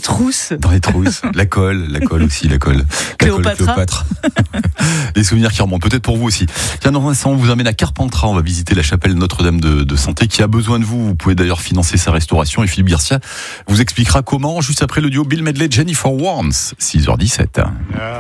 trousses. Dans les trousses. La colle aussi, la colle. Cléopâtre. Les souvenirs qui remontent, peut-être pour vous aussi. Tiens, dans un instant, on vous amène à Carpentras. On va visiter la chapelle Notre-Dame de Santé qui a besoin de vous. Vous pouvez d'ailleurs financer sa restauration. Et Philippe Garcia vous expliquera comment, juste après le duo Bill Medley, Jennifer Warnes, 6h17.